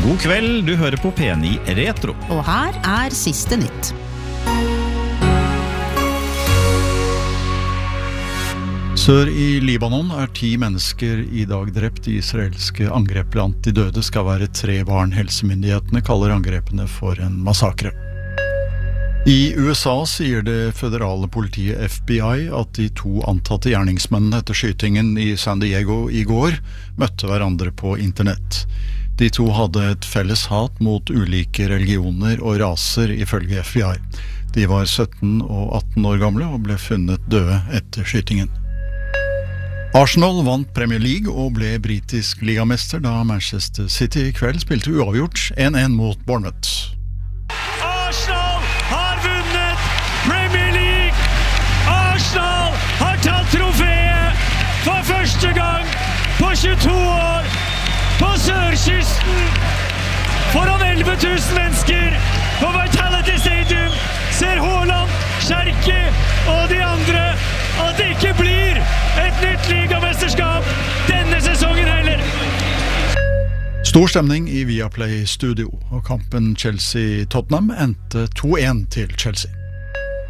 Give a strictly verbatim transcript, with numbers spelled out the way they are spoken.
God kveld, du hører på P ni Retro. Og her er siste nytt. Sør i Libanon er ti mennesker i dag drept i israelske angrep. Blant de døde skal være tre barn. Helsemyndighetene kaller angrepene for en massakre. I U S A sier det føderale politiet F B I at de to antatte gjerningsmennene etter skytingen i San Diego i går møtte hverandre på internett. De to hadde et felles hat mot ulike religioner og raser ifølge F B I. De var sytten og atten år gamle og ble funnet døde etter skytingen. Arsenal vant Premier League og ble britisk ligamester da Manchester City i kveld spilte uavgjort en en mot Bournemouth. Arsenal har vunnet Premier League! Arsenal har tatt trofeet for første gang på tjueto år på sørkysten foran elleve tusen mennesker på Vitality Stadium ser Haaland, Cherki og de andre at det ikke blir et nytt ligamesterskap denne sesongen heller. Stor stemning i Viaplay Studio, og kampen Chelsea-Tottenham endte to en til Chelsea.